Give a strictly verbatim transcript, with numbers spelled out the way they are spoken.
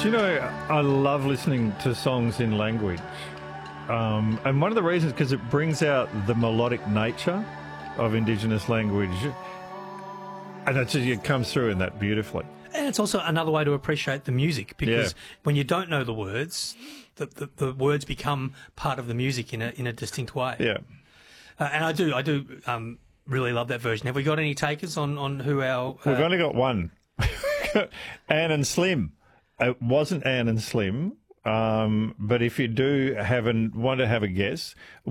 Do you know, I love listening to songs in language. Um, and one of the reasons, because it brings out the melodic nature of Indigenous language. And it, just, it comes through in that beautifully. And it's also another way to appreciate the music, because Yeah. when you don't know the words, the, the, the words become part of the music in a in a distinct way. Yeah. Uh, and I do, I do um, really love that version. Have we got any takers on, on who our... Uh, We've only got one. Ann and Slim. It wasn't Ann and Slim, um, but if you do have an, want to have a guess...